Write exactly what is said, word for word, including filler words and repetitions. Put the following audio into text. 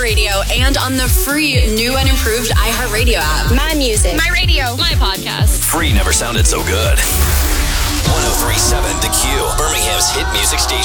iHeartRadio and on the free new and improved iHeartRadio app. My music. My radio. My podcast. Free never sounded so good. one oh three point seven The Q, Birmingham's hit music station.